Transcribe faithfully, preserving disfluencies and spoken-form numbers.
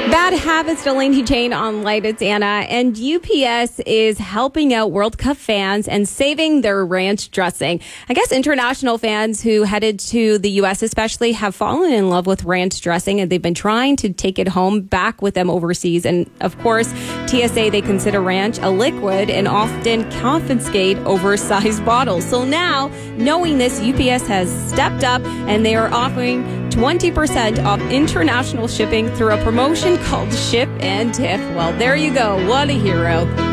Bad habits, Delaney Jane on Light. It's Anna. And U P S is helping out World Cup fans and saving their ranch dressing. I guess international fans who headed to the U S especially have fallen in love with ranch dressing, and they've been trying to take it home back with them overseas. And of course, T S A, they consider ranch a liquid and often confiscate oversized bottles. So now, knowing this, U P S has stepped up and they are offering twenty percent off international shipping through a promotion called Ship and Tiff. Well, there you go. What a hero.